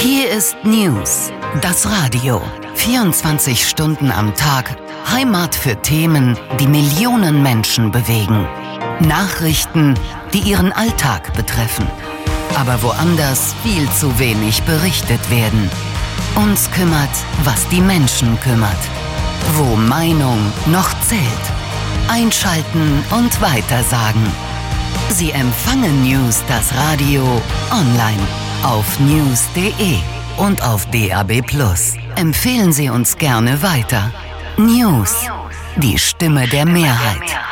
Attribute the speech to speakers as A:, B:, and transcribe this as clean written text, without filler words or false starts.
A: Hier ist News, das Radio. 24 Stunden am Tag, Heimat für Themen, die Millionen Menschen bewegen. Nachrichten, die ihren Alltag betreffen. Aber woanders viel zu wenig berichtet werden. Uns kümmert, was die Menschen kümmert. Wo Meinung noch zählt. Einschalten und weitersagen. Sie empfangen News, das Radio, online, auf news.de und auf DAB+. Empfehlen Sie uns gerne weiter. News, die Stimme der Mehrheit.